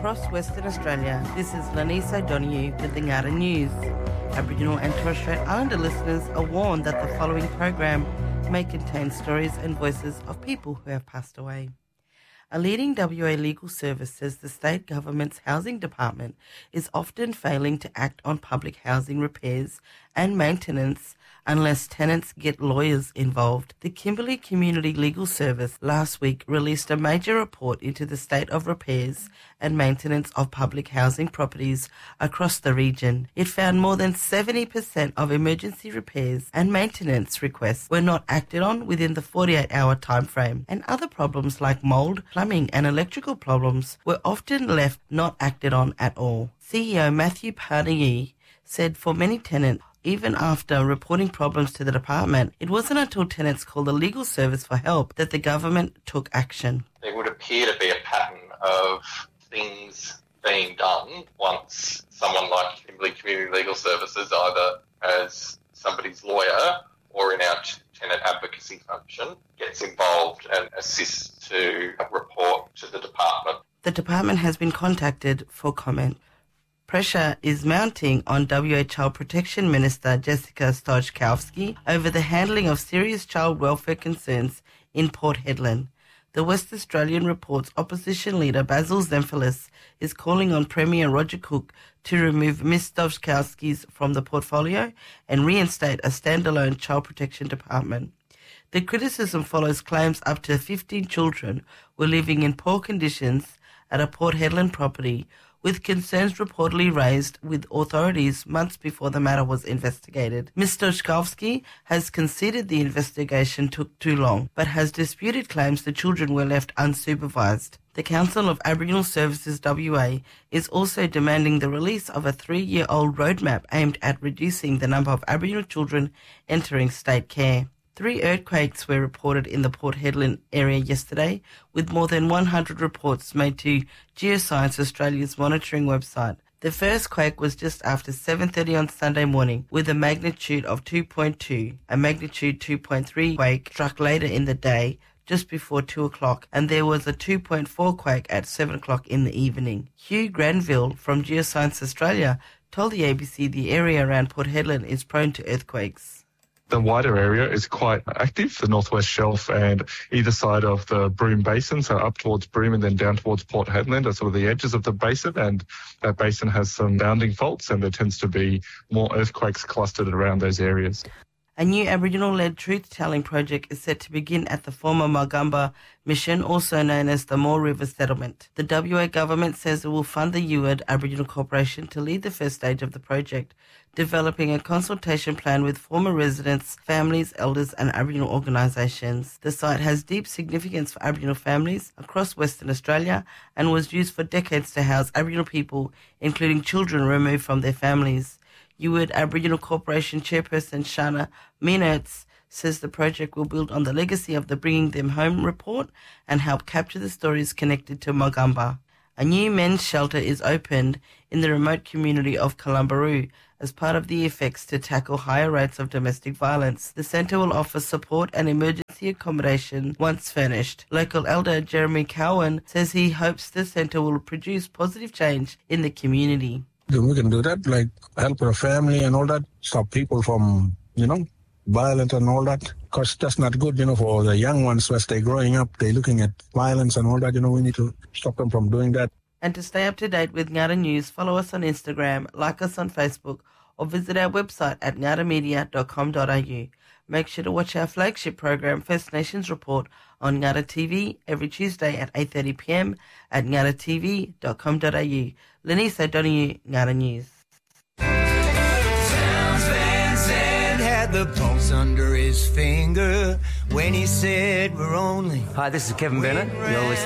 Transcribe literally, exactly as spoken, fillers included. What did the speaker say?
across Western Australia. This is Lanise O'Donoghue with the Ngata News. Aboriginal and Torres Strait Islander listeners are warned that the following program may contain stories and voices of people who have passed away. A leading W A legal service says the state government's housing department is often failing to act on public housing repairs and maintenance unless tenants get lawyers involved. The Kimberley Community Legal Service last week released a major report into the state of repairs and maintenance of public housing properties across the region. It found more than seventy percent of emergency repairs and maintenance requests were not acted on within the forty-eight hour timeframe, and other problems like mould, plumbing and electrical problems were often left not acted on at all. C E O Matthew Pardee said for many tenants, even after reporting problems to the department, it wasn't until tenants called the legal service for help that the government took action. There would appear to be a pattern of things being done once someone like Kimberley Community Legal Services, either as somebody's lawyer or in our tenant advocacy function, gets involved and assists to report to the department. The department has been contacted for comment. Pressure is mounting on W A Child Protection Minister Jessica Stojkowski over the handling of serious child welfare concerns in Port Hedland. The West Australian reports opposition leader Basil Zempilas is calling on Premier Roger Cook to remove Miz Stojkowski's from the portfolio and reinstate a standalone child protection department. The criticism follows claims up to fifteen children were living in poor conditions at a Port Hedland property, with concerns reportedly raised with authorities months before the matter was investigated. Miz Stojkowski has conceded the investigation took too long, but has disputed claims the children were left unsupervised. The Council of Aboriginal Services W A is also demanding the release of a three-year-old roadmap aimed at reducing the number of Aboriginal children entering state care. Three earthquakes were reported in the Port Hedland area yesterday, with more than one hundred reports made to Geoscience Australia's monitoring website. The first quake was just after seven thirty on Sunday morning, with a magnitude of two point two. A magnitude two point three quake struck later in the day, just before two o'clock, and there was a two point four quake at seven o'clock in the evening. Hugh Granville from Geoscience Australia told the A B C the area around Port Hedland is prone to earthquakes. The wider area is quite active, the Northwest Shelf and either side of the Broome Basin, so up towards Broome and then down towards Port Hedland are sort of the edges of the basin, and that basin has some bounding faults and there tends to be more earthquakes clustered around those areas. A new Aboriginal-led truth-telling project is set to begin at the former Mulgumba Mission, also known as the Moore River Settlement. The W A government says it will fund the Eward Aboriginal Corporation to lead the first stage of the project, developing a consultation plan with former residents, families, elders and Aboriginal organisations. The site has deep significance for Aboriginal families across Western Australia and was used for decades to house Aboriginal people, including children removed from their families. Eward Aboriginal Corporation Chairperson Shana Minertz says the project will build on the legacy of the Bringing Them Home report and help capture the stories connected to Mulgumba. A new men's shelter is opened in the remote community of Columbaroo as part of the efforts to tackle higher rates of domestic violence. The centre will offer support and emergency accommodation once furnished. Local elder Jeremy Cowan says he hopes the centre will produce positive change in the community. We can do that, like help our family and all that, stop people from, you know, violence and all that. Because that's not good, you know, for the young ones as they're growing up, they're looking at violence and all that, you know, we need to stop them from doing that. And to stay up to date with Ngata News, follow us on Instagram, like us on Facebook, or visit our website at ngata media dot com dot a u. Make sure to watch our flagship program, First Nations Report, on Ngata T V every Tuesday at eight thirty p m at ngata t v dot com dot a u. Lanise O'Donoghue, Ngata News. Towns Van Zandt had the pulse under his finger when he said we're only... Hi, this is Kevin Bennett. You're listening